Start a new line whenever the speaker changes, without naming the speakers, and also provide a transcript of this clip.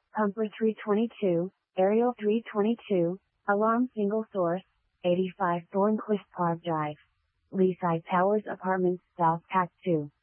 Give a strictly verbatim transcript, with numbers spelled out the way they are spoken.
Pumper three twenty-two, Aerial three twenty-two, Alarm single source, eighty-five Thorncliffe Park Drive. Leaside Towers Apartments South Pack two.